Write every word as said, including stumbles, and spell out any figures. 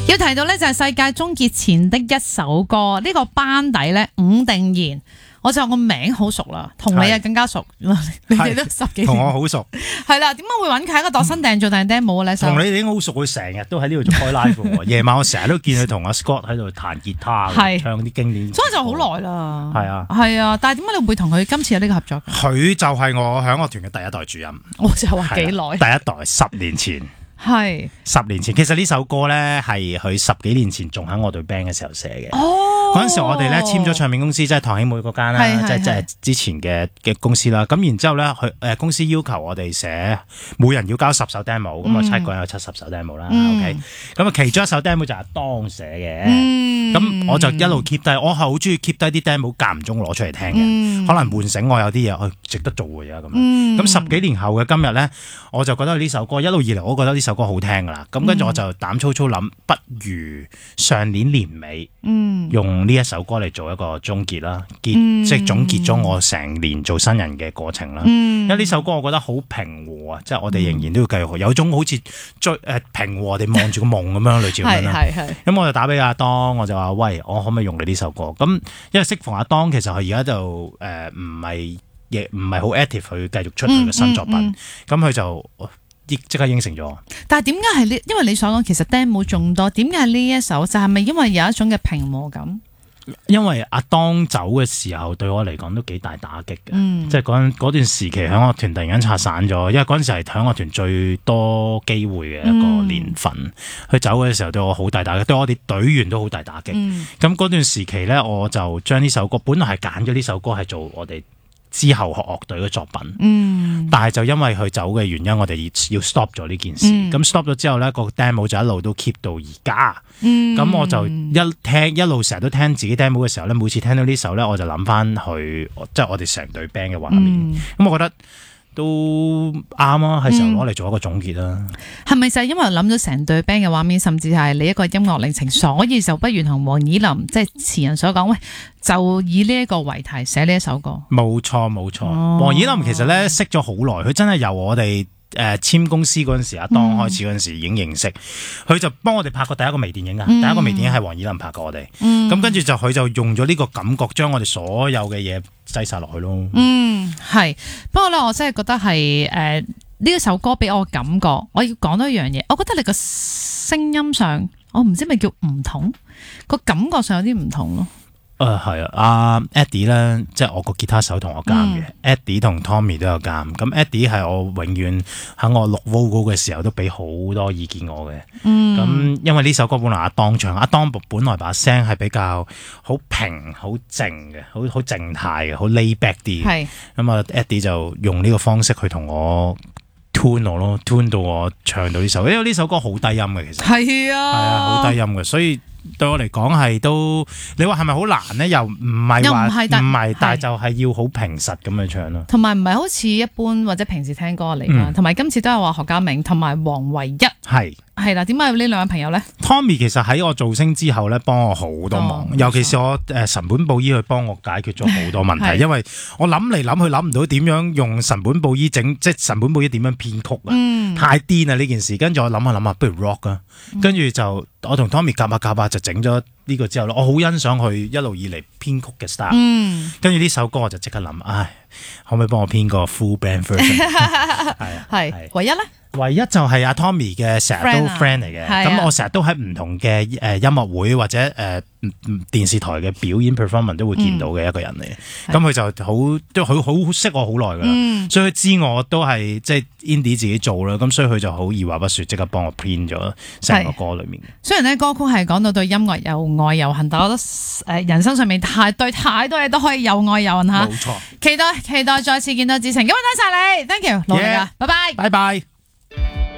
要提到咧就係世界終結前的一首歌，呢、這個班底咧伍定賢，我就個名好熟啦，同你啊更加熟，你哋都十幾年， 同我好熟， 係啦，點解會揾佢喺個度身訂做定 demo 咧？ 同你哋已經好熟，佢成日都喺呢度做開 live 喎。夜晚我成日都見佢同阿 Scott 喺度彈吉他，唱啲經典， 所以就好耐啦。 係啊， 係啊，但係點解你會同佢今次有呢個合作？ 佢就係我響樂團嘅第一代主音， 我就話幾耐？ 第一代十年前。 係十年前，其實呢首歌咧係佢十幾年前仲喺我隊 band 嘅時候寫嘅。 哦， 嗰陣時我哋咧簽咗唱片公司，即係唐興妹嗰間啦，即係即係之前嘅嘅公司啦。咁然之後咧，佢誒公司要求我哋寫，每人要交十首 demo，咁啊七個人有七十首 demo 啦。OK，咁啊其中一首 demo 就係阿當寫嘅。咁我就一路 keep 低，我係好中意 keep 低啲 demo，間唔中攞出嚟聽嘅。可能喚醒我有啲嘢，值得做嘅咁。咁十幾年後嘅今日咧，我就覺得呢首歌一路以嚟，我覺得呢首歌好聽噶啦，咁跟住我就膽粗粗諗，不如上年年尾，嗯、用呢一首歌嚟做一個終結啦，結、嗯、即係總結咗我成年做新人嘅過程啦。嗯、因為呢首歌我覺得好平和啊，即係我哋仍然都要繼續，有種好似最誒平和地望住個夢咁樣，類似咁樣啦。咁我就打俾阿當，我就話喂，我可唔可以用你呢首歌？咁因為適逢阿當，其實佢而家就誒唔係亦唔係好 active 去繼續出佢嘅新作品，咁佢、嗯嗯嗯、就。即即刻應承咗， 但係點解係呢？因為你所講其實 demo 仲多，點解係呢一首？就係咪因為有一種嘅平和感？ 因為阿當走嘅時候，對我嚟講都幾大打擊嘅， 嗯、 即係嗰嗰段時期響樂團突然間拆散咗，因為嗰陣時係響樂團最多機會嘅一個年份。佢、嗯、走嘅時候對我好大打擊，對我哋隊員都好大打擊。咁嗰、嗯、段時期咧，我就將呢首歌，本來係揀咗呢首歌係做我哋之後學樂隊嘅作品，嗯、但係就因為佢走嘅原因，我哋要 stop 咗呢件事。咁、嗯、stop 咗之後咧，個 demo 就一路都 keep 到而家。咁、嗯、我就一聽一路成日都聽自己 demo 嘅時候咧，每次聽到呢首咧，我就諗翻去即係我哋成隊 band 嘅畫面。咁、嗯、我覺得都啱啊，係時候攞嚟做一個總結啦。 係咪、嗯、就係因為諗咗成隊 band 嘅畫面，甚至係你一個音樂歷程，所以就不如同黃綺琳即係詞人所講，喂，就以呢一個為題寫呢一首歌。冇錯冇錯，黃綺琳其實咧識咗好耐，佢真係由我哋誒簽公司嗰陣時，阿當開始嗰陣時已經認識，佢、嗯、就幫我哋拍過第一個微電影啊，嗯、第一個微電影係黃綺琳拍過我哋。咁、嗯、跟住就佢就用咗呢個感覺，將我哋所有嘅嘢擠晒落去咯。嗯， 係。不過咧，我真係覺得係誒呢一首歌俾我感覺，我要講多一樣嘢，我覺得你個聲音上，我唔知咪叫唔同，個感覺上有啲唔同咯。 誒係啊，阿 Eddie 咧，即係我個吉他手同我監嘅、嗯、，Eddie 同 Tommy 都有監。咁 Eddie 係我永遠喺我錄 vocal 嘅時候都俾好多意見我嘅。咁、嗯、因為呢首歌本來阿當唱，阿當本來把聲係比較好平、好靜嘅，好好靜態嘅，好 lay back 啲。係咁啊 ，Eddie 就用呢個方式去同我 tune 我咯 tune 到我唱到呢首，因為呢首歌好低音嘅，其實係啊，係啊，好低音嘅，所以。對我嚟講係都，你話係咪好難咧？又唔係話唔係，但係就係要好平實咁樣唱咯。 同埋唔係好似一般或者平時聽歌嚟㗎。同埋、嗯、今次都係話何家明同埋黃唯一係係啦。點解有呢兩位朋友咧 ？Tommy 其實喺我造星之後咧，幫我好多忙，哦、尤其是我誒神本布衣去幫我解決咗好多問題。是因為我諗嚟諗去諗唔到點樣用神本布衣整，即係神本布衣點樣編曲啊？嗯、太癲啊呢件事。跟住我諗下諗下，不如 rock 啊。跟住就我同 Tommy 夾下夾下就整咗呢個之後咧，我好欣賞佢一路以嚟編曲嘅 style。嗯，跟住呢首歌我就即刻諗，唉，可唔可以幫我編個 full band version？ 係啊，係唯一咧。 唯一就係阿 Tommy 嘅成日都 friend 嚟嘅，咁、啊、我成日都喺唔同嘅誒音樂會或者誒、呃、電視台嘅表演 performance 都會見到嘅一個人嚟嘅，咁佢、嗯、就好都好好識我好耐噶啦，嗯、所以佢知我都係即係 indie 自己做啦，咁所以佢就好二話不說，即刻幫我編咗成個歌裏面。 雖然咧歌曲係講到對音樂又愛又恨，但我覺得誒人生上面太對太多嘢都可以又愛又恨吓。冇錯，期待期待再次見到芷晴，咁多謝你 ，thank you，努力啊，拜拜， 拜拜。